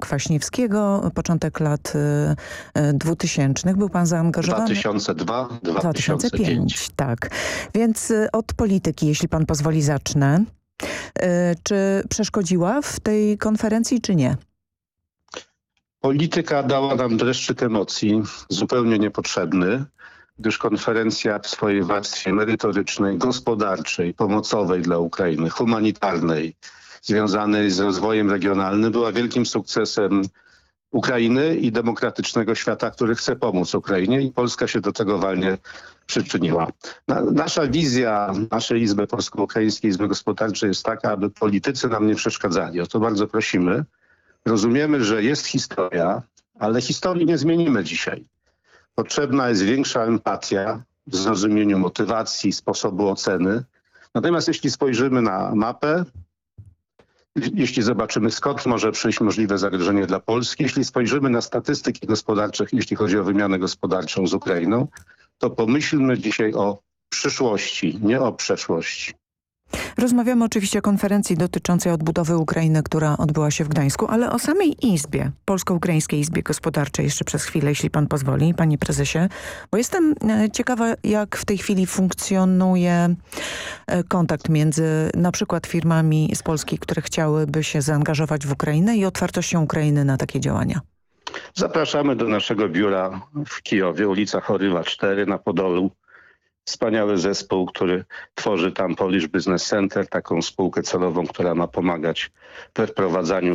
Kwaśniewskiego, początek lat 2000. Był pan zaangażowany... 2002-2005. Tak. Więc od polityki, jeśli pan pozwoli, zacznę. Czy przeszkodziła w tej konferencji, czy nie? Polityka dała nam dreszczyk emocji, zupełnie niepotrzebny, gdyż konferencja w swojej warstwie merytorycznej, gospodarczej, pomocowej dla Ukrainy, humanitarnej, związanej z rozwojem regionalnym, była wielkim sukcesem Ukrainy i demokratycznego świata, który chce pomóc Ukrainie, i Polska się do tego walnie przyczyniła. Nasza wizja naszej Izby Polsko-Ukraińskiej Izby Gospodarczej jest taka, aby politycy nam nie przeszkadzali. O to bardzo prosimy. Rozumiemy, że jest historia, ale historii nie zmienimy dzisiaj. Potrzebna jest większa empatia w zrozumieniu motywacji, sposobu oceny. Natomiast jeśli spojrzymy na mapę, jeśli zobaczymy, skąd może przyjść możliwe zagrożenie dla Polski, jeśli spojrzymy na statystyki gospodarcze, jeśli chodzi o wymianę gospodarczą z Ukrainą, to pomyślmy dzisiaj o przyszłości, nie o przeszłości. Rozmawiamy oczywiście o konferencji dotyczącej odbudowy Ukrainy, która odbyła się w Gdańsku, ale o samej Izbie, Polsko-Ukraińskiej Izbie Gospodarczej jeszcze przez chwilę, jeśli pan pozwoli, panie prezesie, bo jestem ciekawa, jak w tej chwili funkcjonuje kontakt między na przykład firmami z Polski, które chciałyby się zaangażować w Ukrainę, i otwartością Ukrainy na takie działania. Zapraszamy do naszego biura w Kijowie, ulica Chorywa 4 na Podolu. Wspaniały zespół, który tworzy tam Polish Business Center, taką spółkę celową, która ma pomagać we wprowadzaniu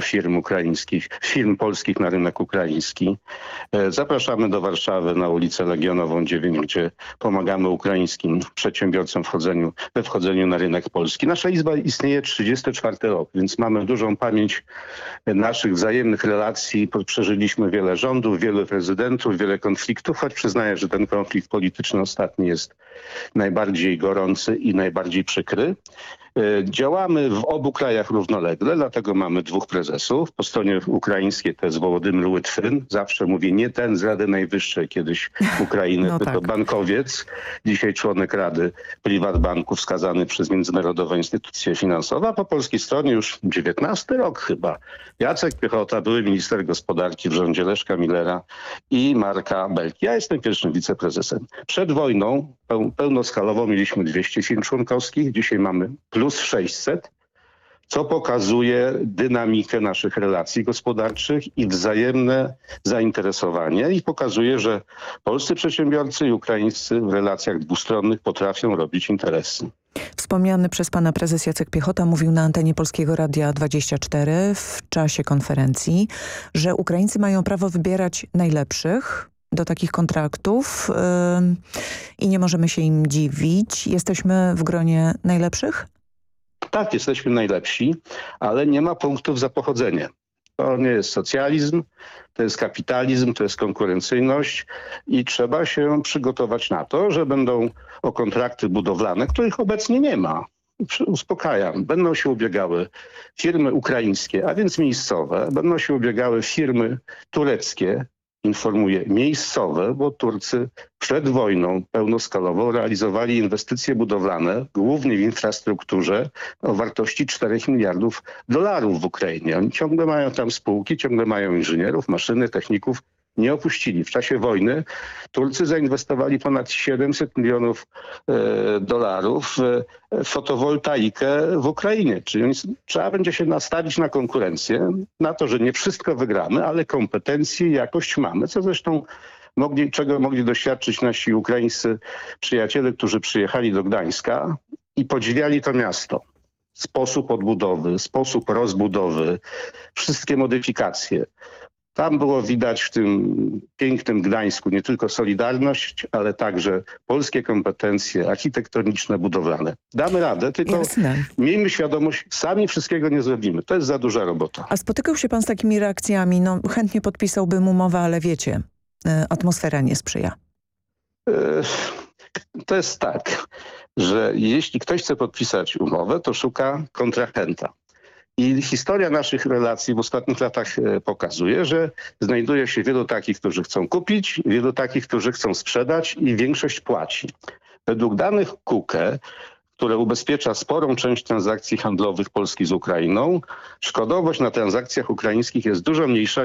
firm polskich na rynek ukraiński. Zapraszamy do Warszawy na ulicę Legionową 9, gdzie pomagamy ukraińskim przedsiębiorcom we wchodzeniu na rynek polski. Nasza Izba istnieje 34 rok, więc mamy dużą pamięć naszych wzajemnych relacji. Przeżyliśmy wiele rządów, wielu prezydentów, wiele konfliktów, choć przyznaję, że ten konflikt polityczny ostatni jest najbardziej gorący i najbardziej przykry. Działamy w obu krajach równolegle, dlatego mamy dwóch prezesów. Po stronie ukraińskiej to jest Wołodymyr Łitwyn. Zawsze mówię, nie ten z Rady Najwyższej kiedyś Ukrainy, tylko bankowiec. Dzisiaj członek Rady Privatbanku, wskazany przez międzynarodowe instytucje finansowe. A po polskiej stronie już 19 rok chyba. Jacek Piechota, były minister gospodarki w rządzie Leszka Millera i Marka Belki. Ja jestem pierwszym wiceprezesem. Przed wojną pełnoskalową mieliśmy 200 firm członkowskich. Dzisiaj mamy plus 600, co pokazuje dynamikę naszych relacji gospodarczych i wzajemne zainteresowanie, i pokazuje, że polscy przedsiębiorcy i ukraińscy w relacjach dwustronnych potrafią robić interesy. Wspomniany przez pana prezes Jacek Piechota mówił na antenie Polskiego Radia 24 w czasie konferencji, że Ukraińcy mają prawo wybierać najlepszych do takich kontraktów i nie możemy się im dziwić. Jesteśmy w gronie najlepszych? Tak, jesteśmy najlepsi, ale nie ma punktów za pochodzenie. To nie jest socjalizm, to jest kapitalizm, to jest konkurencyjność i trzeba się przygotować na to, że będą o kontrakty budowlane, których obecnie nie ma. Uspokajam, będą się ubiegały firmy ukraińskie, a więc miejscowe, będą się ubiegały firmy tureckie, informuję, miejscowe, bo Turcy przed wojną pełnoskalową realizowali inwestycje budowlane, głównie w infrastrukturze, o wartości $4 miliardów w Ukrainie. Oni ciągle mają tam spółki, ciągle mają inżynierów, maszyny, techników. Nie opuścili. W czasie wojny Turcy zainwestowali ponad $700 milionów w fotowoltaikę w Ukrainie. Czyli trzeba będzie się nastawić na konkurencję, na to, że nie wszystko wygramy, ale kompetencje i jakość mamy, co zresztą czego mogli doświadczyć nasi ukraińscy przyjaciele, którzy przyjechali do Gdańska i podziwiali to miasto. Sposób odbudowy, sposób rozbudowy, wszystkie modyfikacje. Tam było widać w tym pięknym Gdańsku nie tylko solidarność, ale także polskie kompetencje architektoniczne, budowlane. Damy radę, tylko miejmy świadomość, sami wszystkiego nie zrobimy. To jest za duża robota. A spotykał się pan z takimi reakcjami? No, chętnie podpisałbym umowę, ale wiecie, atmosfera nie sprzyja. To jest tak, że jeśli ktoś chce podpisać umowę, to szuka kontrahenta. I historia naszych relacji w ostatnich latach pokazuje, że znajduje się wielu takich, którzy chcą kupić, wielu takich, którzy chcą sprzedać i większość płaci. Według danych KUKE, które ubezpiecza sporą część transakcji handlowych Polski z Ukrainą, szkodowość na transakcjach ukraińskich jest dużo mniejsza